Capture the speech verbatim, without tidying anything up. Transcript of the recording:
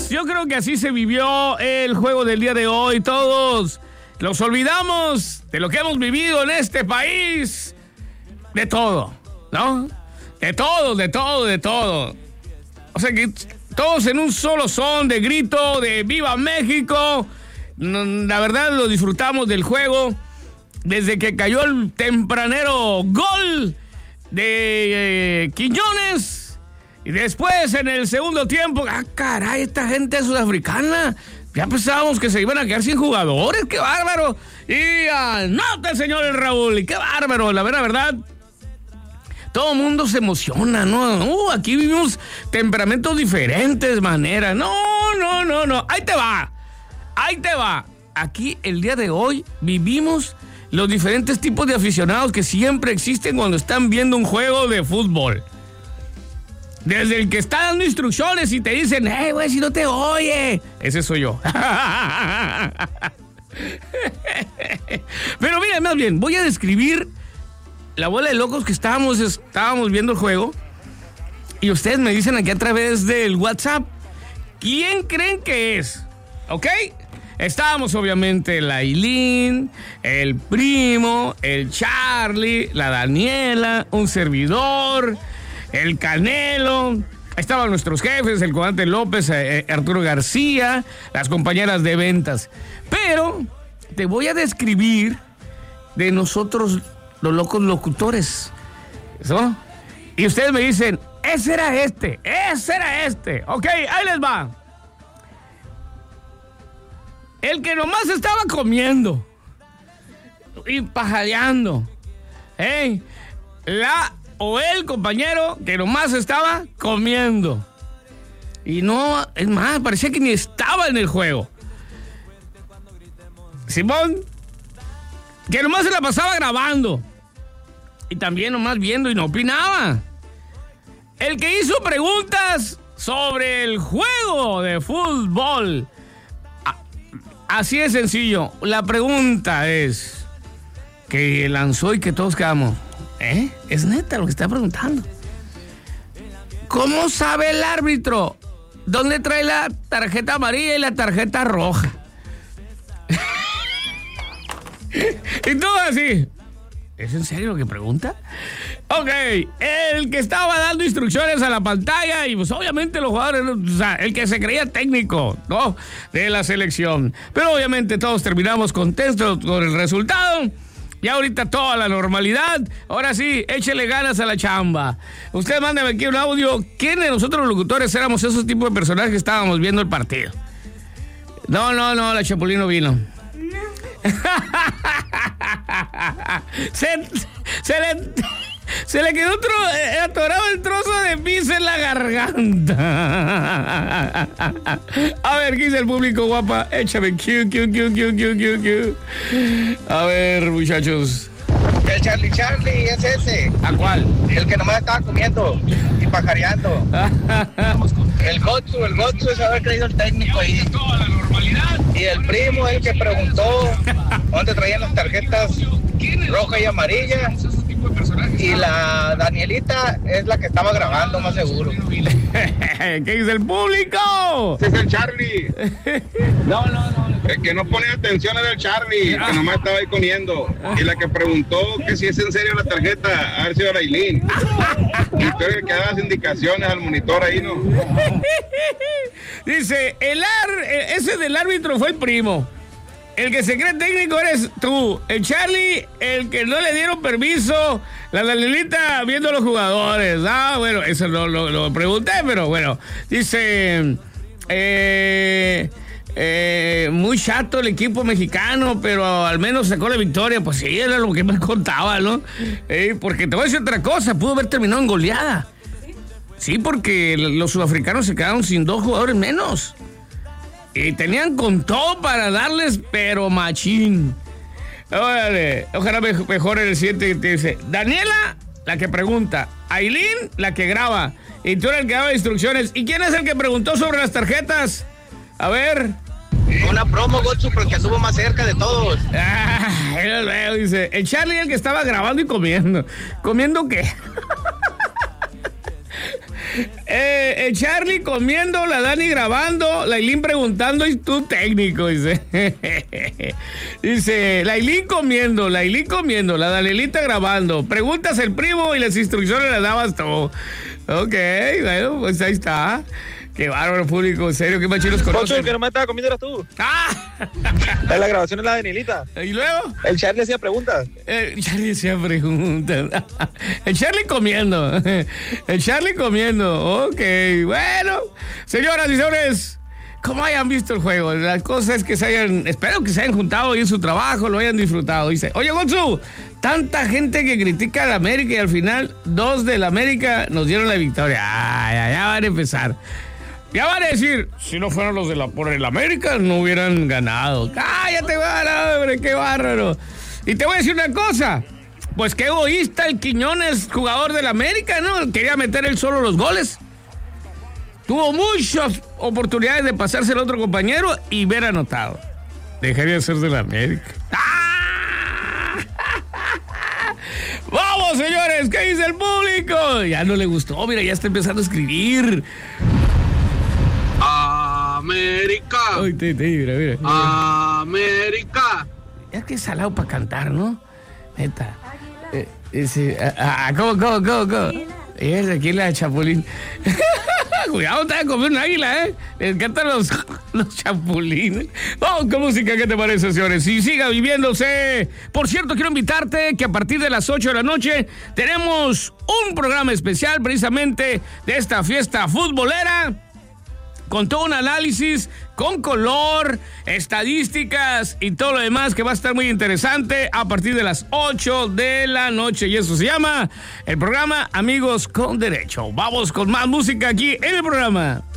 todos, yo creo que así se vivió el juego del día de hoy. Todos nos olvidamos de lo que hemos vivido en este país. De todo, ¿no? De todo, de todo, de todo. O sea que todos en un solo son de grito, de ¡Viva México! La verdad lo disfrutamos del juego desde que cayó el tempranero gol de eh, Quiñones. Y después en el segundo tiempo, ¡ah, caray! Esta gente sudafricana, ya pensábamos que se iban a quedar sin jugadores. ¡Qué bárbaro! Y anota el señor Raúl, y ¡qué bárbaro! La verdad, verdad, todo el mundo se emociona, ¿no? Uh, aquí vivimos temperamentos diferentes, maneras. No, no, no, no. Ahí te va. Ahí te va. Aquí, el día de hoy, vivimos los diferentes tipos de aficionados que siempre existen cuando están viendo un juego de fútbol. Desde el que está dando instrucciones y te dicen, hey, güey, si no te oye. Ese soy yo. Pero mira, más bien, voy a describir la bola de locos que estábamos, estábamos viendo el juego. Y ustedes me dicen aquí a través del WhatsApp, ¿quién creen que es? ¿Ok? Estábamos obviamente la Ailín, el Primo, el Charlie, la Daniela, un servidor, el Canelo. Estaban nuestros jefes, el comandante López, eh, Arturo García, las compañeras de ventas. Pero te voy a describir de nosotros los locos locutores, ¿no? Y ustedes me dicen, ese era este, ese era este. Ok, ahí les va. El que nomás estaba comiendo y pajareando. ¿Eh? La o el compañero que nomás estaba comiendo. Y no, es más, parecía que ni estaba en el juego. Simón, que nomás se la pasaba grabando. Y también nomás viendo y no opinaba. El que hizo preguntas sobre el juego de fútbol. Así de sencillo. La pregunta es que lanzó y que todos quedamos. ¿Eh? Es neta lo que está preguntando. ¿Cómo sabe el árbitro dónde trae la tarjeta amarilla y la tarjeta roja? Y todo así. ¿Es en serio lo que pregunta? Ok, el que estaba dando instrucciones a la pantalla y pues obviamente los jugadores, o sea, el que se creía técnico, ¿no? De la selección. Pero obviamente todos terminamos contentos con el resultado. Y ahorita toda la normalidad. Ahora sí, échele ganas a la chamba. Usted mándeme aquí un audio. ¿Quién de nosotros los locutores éramos esos tipos de personajes que estábamos viendo el partido? No, no, no, la Chapulín no vino. se, se, le, se le quedó otro, eh, atorado el trozo de pizza en la garganta. A ver, ¿qué dice el público, guapa? Échame Q, Q, Q, Q, Q, Q, Q. A ver, muchachos. El Charlie Charlie es ese. ¿A cuál? El que nomás estaba comiendo y pajareando. El Gotsu, el Gotsu es haber creído el técnico ahí. Y el Primo es el que preguntó dónde traían las tarjetas roja y amarilla. Y la Danielita es la que estaba grabando, más seguro. ¿Qué dice el público? Ese es el Charlie. No, no, no. El que no pone atención era el Charlie, que nomás estaba ahí comiendo. Y la que preguntó que si es en serio la tarjeta, a ver si era Ailín. Y usted el que daba las indicaciones al monitor ahí, ¿no? Dice, el ar, ese del árbitro fue el Primo. El que se cree técnico eres tú. El Charlie, el que no le dieron permiso. La Danielita viendo a los jugadores. Ah, bueno, eso lo, lo, lo pregunté, pero bueno. Dice, eh, eh, muy chato el equipo mexicano, pero al menos sacó la victoria. Pues sí, era lo que me contaba, ¿no? Eh, porque te voy a decir otra cosa, pudo haber terminado en goleada. Sí, porque los sudafricanos se quedaron sin dos jugadores menos. Y tenían con todo para darles, pero machín. Órale, ojalá mejore el siguiente que te dice. Daniela, la que pregunta. Ailín, la que graba. Y tú eres el que daba instrucciones. ¿Y quién es el que preguntó sobre las tarjetas? A ver. Una promo, Gotsu, pero el que estuvo más cerca de todos. Ah, lo veo, dice. El Charlie, el que estaba grabando y comiendo. ¿Comiendo qué? Eh, el Charlie comiendo, la Dani grabando, la Ailín preguntando y tú técnico, dice. Dice, la Ailín comiendo, la Ailín comiendo, la Danielita grabando, preguntas el primo y las instrucciones las dabas tú. Ok, bueno, pues ahí está. Qué bárbaro público, en serio, qué machinos conocen. Concho, que no me estaba comiendo eras tú. ¡Ah! La grabación es la de Danielita. ¿Y luego? El Charlie hacía preguntas. El Charlie hacía preguntas. El Charlie comiendo. El Charlie comiendo. Ok, bueno. Señoras y señores, como hayan visto el juego, la cosa es que se hayan, espero que se hayan juntado hoy en su trabajo, lo hayan disfrutado. Dice, oye, Gonzu, tanta gente que critica a la América y al final dos de la América nos dieron la victoria. Ay, ya, ya van a empezar. Ya van a decir, si no fueron los de la por el América, no hubieran ganado. Cállate, vara, hombre, qué bárbaro. Y te voy a decir una cosa, pues qué egoísta el Quiñones, jugador del América, ¿no? Quería meter él solo los goles. Tuvo muchas oportunidades de pasarse al otro compañero y ver anotado. Dejaría de ser del América. ¡Ah! ¡Vamos, señores! ¿Qué dice el público? Ya no le gustó, mira, ya está empezando a escribir. América. Ay, te, te, mira, mira, mira. América. Es que es salado para cantar, ¿no? Neta. Eh, ese, ah, ah, ¿Cómo, cómo, cómo, cómo? Es aquí la Chapulín. Cuidado, te vas a comer un águila, ¿eh? Les encantan los, los chapulines. Vamos con música, ¿qué te parece, señores? Y siga viviéndose. Por cierto, quiero invitarte que a partir de las ocho de la noche tenemos un programa especial precisamente de esta fiesta futbolera, con todo un análisis, con color, estadísticas y todo lo demás que va a estar muy interesante a partir de las ocho de la noche. Y eso se llama el programa Amigos con Derecho. Vamos con más música aquí en el programa.